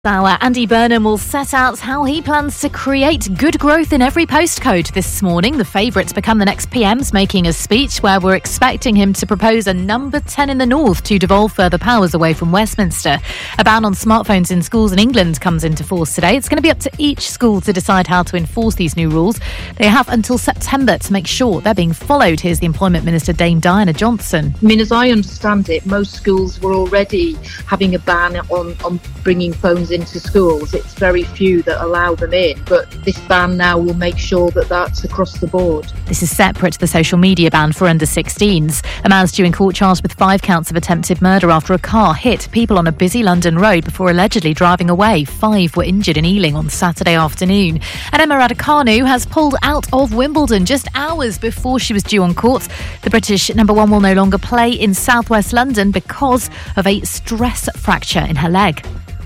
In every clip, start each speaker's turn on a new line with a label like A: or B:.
A: Our Andy Burnham will set out how he plans to create good growth in every postcode this morning. The favourites become the next PM's making a speech where we're expecting him to propose a number 10 in the north to devolve further powers away from Westminster. A ban on smartphones in schools in England comes into force today. It's going to be up to each school to decide how to enforce these new rules. They have until September to make sure they're being followed. Here's the Employment Minister, Dame Diana Johnson.
B: I mean, as I understand it, most schools were already having a ban on bringing phones into schools. It's very few that allow them in, but this ban now will make sure that that's across the board.
A: This is separate to the social media ban for under 16s. A man's due in court charged with 5 counts of attempted murder after a car hit people on a busy London road before allegedly driving away. 5 were injured in Ealing on Saturday afternoon. And Emma Raducanu has pulled out of Wimbledon just hours before she was due on court. The British number 1 will no longer play in southwest London because of a stress fracture in her leg.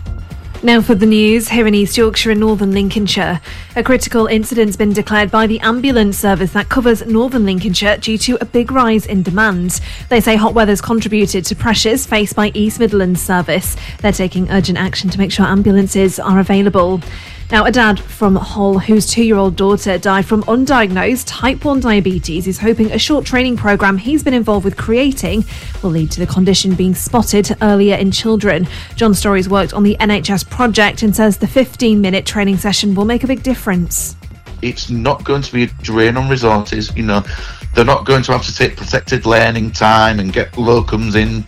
C: Now for the news, here in East Yorkshire and Northern Lincolnshire. A critical incident's been declared by the ambulance service that covers Northern Lincolnshire due to a big rise in demand. They say hot weather's contributed to pressures faced by East Midlands service. They're taking urgent action to make sure ambulances are available. Now, a dad from Hull whose 2-year-old daughter died from undiagnosed type 1 diabetes is hoping a short training programme he's been involved with creating will lead to the condition being spotted earlier in children. John Story's worked on the NHS project and says the 15-minute training session will make a big difference.
D: It's not going to be a drain on resources, They're not going to have to take protected learning time and get locums in,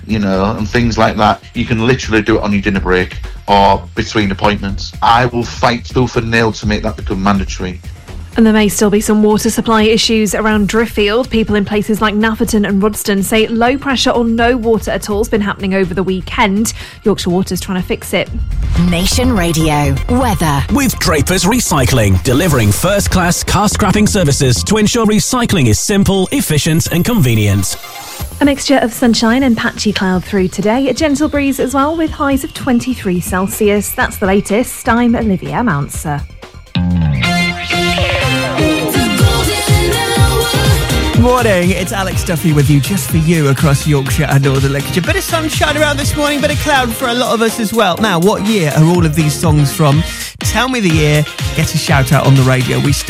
D: and things like that. You can literally do it on your dinner break or between appointments. I will fight tooth and nail to make that become mandatory.
C: And there may still be some water supply issues around Driffield. People in places like Nafferton and Rudston say low pressure or no water at all has been happening over the weekend. Yorkshire Water's trying to fix it.
E: Nation Radio weather
F: with Drapers Recycling, delivering first-class car scrapping services to ensure recycling is simple, efficient and convenient.
C: A mixture of sunshine and patchy cloud through today. A gentle breeze as well with highs of 23 Celsius. That's the latest. I'm Olivia Mounser.
G: Morning, it's Alex Duffy with you, just for you, across Yorkshire and Northern Lincolnshire. Bit of sunshine around this morning, bit of cloud for a lot of us as well. Now, what year are all of these songs from? Tell me the year, get a shout out on the radio. We